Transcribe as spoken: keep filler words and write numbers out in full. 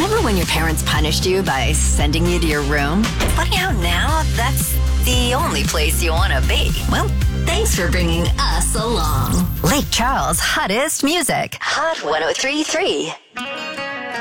Remember when your parents punished you by sending you to your room? Funny how now that's the only place you want to be. Well, thanks for bringing us along. Lake Charles' hottest music. Hot one oh three point three.